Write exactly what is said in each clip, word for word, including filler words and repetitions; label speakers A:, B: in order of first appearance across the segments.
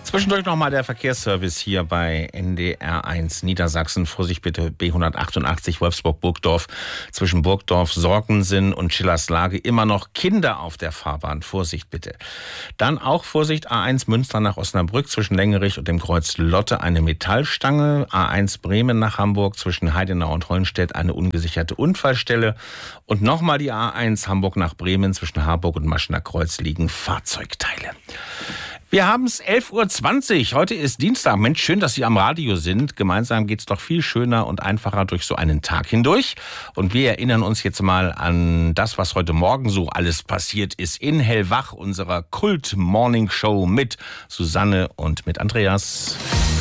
A: Zwischendurch nochmal der Verkehrsservice hier bei N D R eins Niedersachsen. Vorsicht bitte, B hundertachtundachtzig Wolfsburg-Burgdorf. Zwischen Burgdorf, Sorgensen und Schillerslage immer noch Kinder auf der Fahrbahn. Vorsicht bitte. Dann auch Vorsicht, A eins Münster nach Osnabrück zwischen Längerich und dem Kreuz Lotte eine Metallstange. A eins Bremen nach Hamburg zwischen Heidenau und Hollenstedt eine ungesicherte Unfallstelle. Und nochmal die A eins Hamburg nach Bremen zwischen Harburg und Maschener Kreuz liegen Fahrzeugteile. Wir haben es elf Uhr zwanzig. Heute ist Dienstag. Mensch, schön, dass Sie am Radio sind. Gemeinsam geht's doch viel schöner und einfacher durch so einen Tag hindurch. Und wir erinnern uns jetzt mal an das, was heute Morgen so alles passiert ist in Hellwach, unserer Kult-Morning-Show mit Susanne und mit Andreas.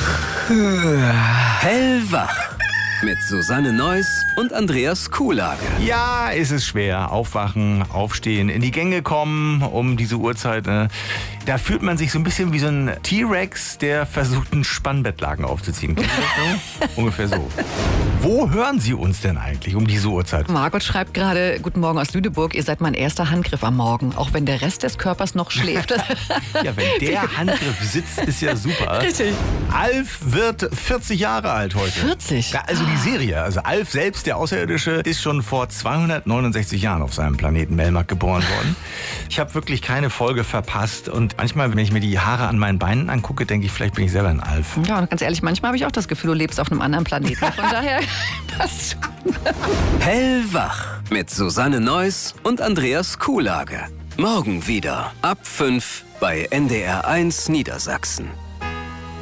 B: Hellwach. Mit Susanne Neuss und Andreas Kuhlage.
C: Ja, es ist schwer. Aufwachen, aufstehen, in die Gänge kommen um diese Uhrzeit. Ne? Da fühlt man sich so ein bisschen wie so ein T-Rex, der versucht, einen Spannbettlaken aufzuziehen. Kennt ihr das so? Ungefähr so. Wo hören Sie uns denn eigentlich um diese Uhrzeit?
D: Margot schreibt gerade, guten Morgen aus Lüneburg, ihr seid mein erster Handgriff am Morgen, auch wenn der Rest des Körpers noch schläft.
C: Ja, wenn der Handgriff sitzt, ist ja super.
D: Richtig.
C: Alf wird vierzig Jahre alt heute.
D: vierzig?
C: Ja, also die Serie, also Alf selbst, der Außerirdische, ist schon vor zweihundertneunundsechzig Jahren auf seinem Planeten Melmac geboren worden. Ich habe wirklich keine Folge verpasst und manchmal, wenn ich mir die Haare an meinen Beinen angucke, denke ich, vielleicht bin ich selber ein Alf.
D: Ja, und ganz ehrlich, manchmal habe ich auch das Gefühl, du lebst auf einem anderen Planeten. Von daher passt schon.
B: Hellwach mit Susanne Neuss und Andreas Kuhlage. Morgen wieder ab fünf bei N D R eins Niedersachsen.